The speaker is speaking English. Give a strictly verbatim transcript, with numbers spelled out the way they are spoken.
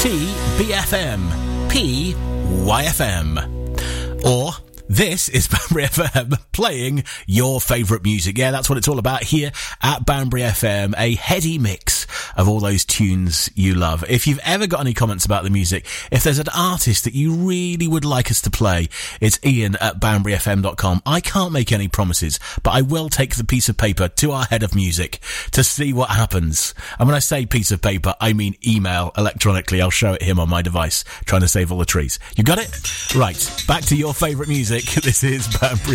T B F M, P Y F M. Or this is Banbury F M playing your favourite music. Yeah, that's what it's all about here at Banbury F M. A heady mix of all those tunes you love. If you've ever got any comments about the music, if there's an artist that you really would like us to play, it's Ian at banbury f m dot com. I can't make any promises, but I will take the piece of paper to our head of music to see what happens. And when I say piece of paper, I mean email electronically. I'll show it him on my device, trying to save all the trees. You got it? Right, back to your favourite music. This is Banbury